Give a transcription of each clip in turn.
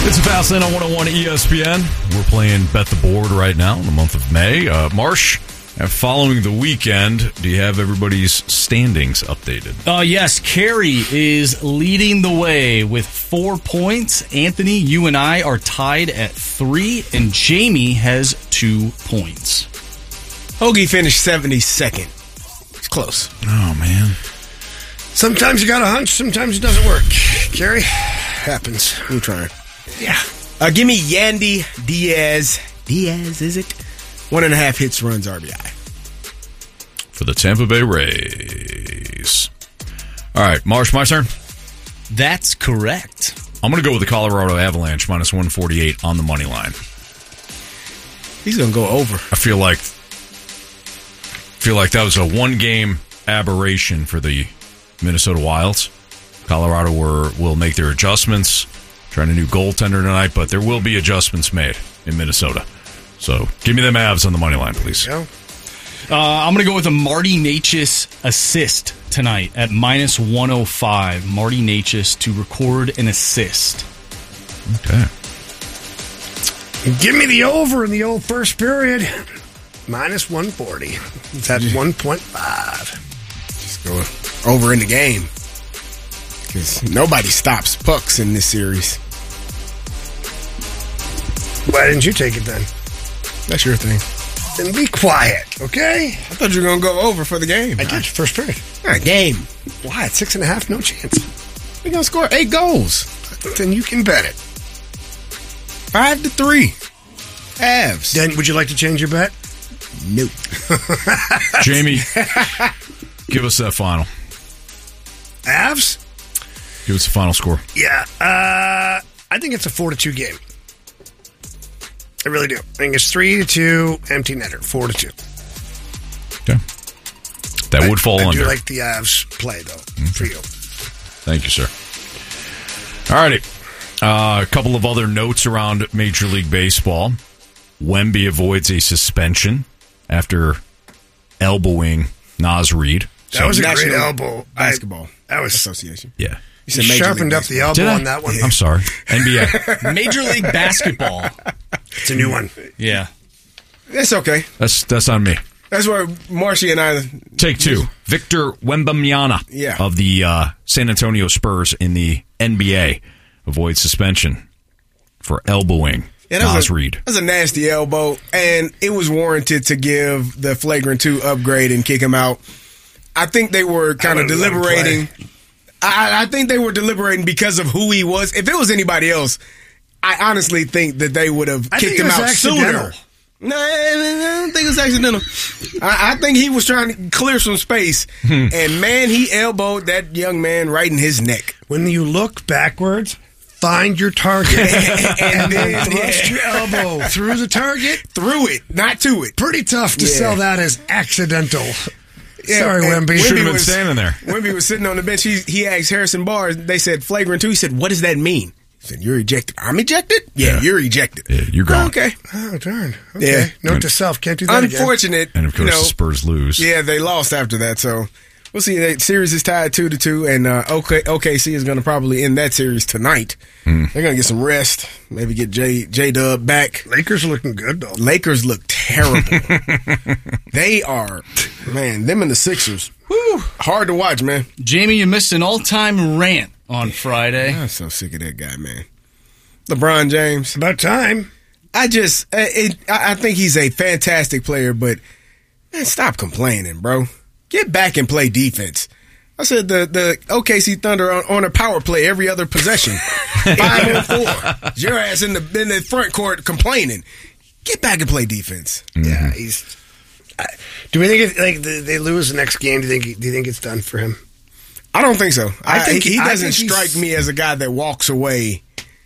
It's a Fast Lane on 101 ESPN. We're playing Bet the Board right now in the month of May. Marsh, following the weekend, do you have everybody's standings updated? Yes, Carrie is leading the way with 4 points. Anthony, you and I are tied at 3, and Jamie has 2 points. Hoagie finished 72nd. It's close. Oh, man. Sometimes you got a hunch, sometimes it doesn't work. Carrie, happens. I'm trying. Yeah. Give me Yandy Diaz. Diaz, is it? 1.5 hits, runs, RBI. For the Tampa Bay Rays. All right, Marsh, my turn? That's correct. I'm going to go with the Colorado Avalanche, minus 148 on the money line. He's going to go over. I feel like that was a one-game aberration for the Minnesota Wilds. Colorado will make their adjustments. Trying a new goaltender tonight, but there will be adjustments made in Minnesota. So give me them Avs on the money line, please. Yeah. I'm going to go with a Marty Necas assist tonight at minus 105. Marty Necas to record an assist. Okay. Give me the over in the old first period. Minus 140. It's at 1.5. Just go over in the game. Because nobody stops pucks in this series. Why didn't you take it then? That's your thing. Then be quiet, okay? I thought you were going to go over for the game. I did, first period. Game. Why? At 6.5, no chance. We're going to score 8 goals. Then you can bet it. 5-3. Avs. Then would you like to change your bet? Nope. Jamie, give us that final. Avs? Give us the final score. Yeah. I think it's a 4-2 game. I really do. I think it's 3-2, empty netter, 4-2. Okay. That would fall I under. I do like the Avs play, though, for you. Thank you, sir. All righty. A couple of other notes around Major League Baseball. Wemby avoids a suspension after elbowing Naz Reid. That was a National great elbow. Basketball That was Association. Yeah. You He said Major sharpened League up the Baseball. elbow Did I? on that one. I'm sorry. NBA. Major League Basketball. It's a new one. Yeah. That's okay. That's on me. That's where Marshy and I... Take 2. Victor Wembanyama of the San Antonio Spurs in the NBA avoids suspension for elbowing Naz Reid. That was a nasty elbow, and it was warranted to give the flagrant 2 upgrade and kick him out. I think they were kind of deliberating. I think they were deliberating because of who he was. If it was anybody else, I honestly think that they would have kicked him out sooner. No, I don't think it was accidental. I think he was trying to clear some space, and man, he elbowed that young man right in his neck. When you look backwards, find your target and then thrust your elbow through the target. Through it, not to it. Pretty tough to sell that as accidental. Yeah, sorry, Wemby. Should have been standing there. Wemby was sitting on the bench. He asked Harrison Barnes. They said flagrant 2. He said, "What does that mean?" He said, "You're ejected." I'm ejected? Yeah, you're ejected. Yeah, you're gone. Okay. Oh, darn. Okay. Yeah. Note to self, can't do that Unfortunate. And of course, the Spurs lose. Yeah, they lost after that. So we'll see. The series is tied 2-2, and OKC is going to probably end that series tonight. They're going to get some rest. Maybe get J-Dub back. again. Lakers are looking good, though. Lakers look terrible. They are, man, them and the Sixers. Whew, hard to watch, man. Jamie, you missed an all-time rant on Friday. I'm so sick of that guy, man. LeBron James. About time. I think he's a fantastic player, but man, stop complaining, bro. Get back and play defense. I said the OKC Thunder on a power play every other possession. 5-on-4. Your ass in the front court complaining. Get back and play defense. Yeah, he's. Do we think they lose the next game? Do you think it's done for him? I don't think so. I think he I doesn't think strike me as a guy that walks away.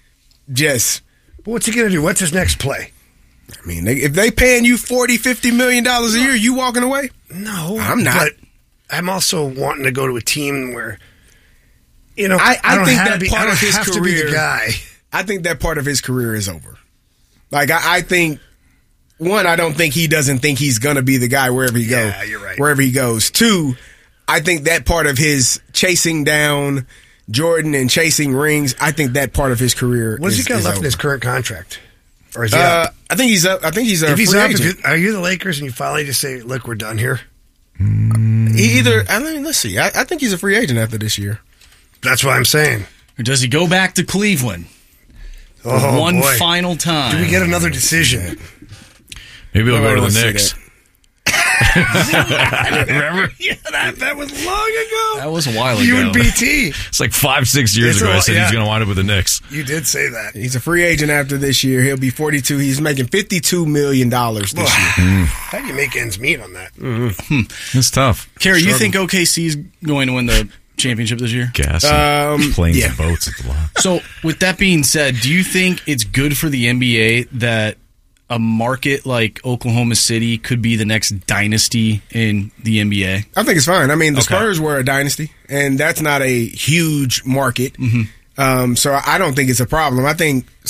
Just. But what's he going to do? What's his next play? I mean, if they paying you $40-50 million a year, you walking away? No, I'm not. But I'm also wanting to go to a team where, I I think that part of his have career. to be the guy. I think that part of his career is over. Like I think. One, I don't think he doesn't think he's going to be the guy wherever he goes. Yeah, you're right. Wherever he goes. Two, I think that part of his chasing down, Jordan and chasing rings, I think that part of his career. What has he got left over. in his current contract? Or is he up? I think he's up. I think he's a If he's free up, agent. are you the Lakers and you finally just say, "Look, we're done here"? Let's see. I think he's a free agent after this year. That's what I'm saying. Or does he go back to Cleveland Oh, one boy. final time? Do we get another decision? Maybe he'll go Nobody to wants the to see Knicks. that. Remember? Yeah, that was long ago. That was a while ago. You and BT. It's like 5-6 years It's ago. a- I said yeah. he's going to wind up with the Knicks. You did say that. He's a free agent after this year. He'll be 42. He's making $52 million this year. How do you make ends meet on that? It's tough. Kerry, you think OKC is going to win the championship this year? Gas, planes yeah. and boats at the lot. So, with that being said, do you think it's good for the NBA that a market like Oklahoma City could be the next dynasty in the NBA? I think it's fine. I mean, the Okay. Spurs were a dynasty, and that's not a huge market. So I don't think it's a problem. I think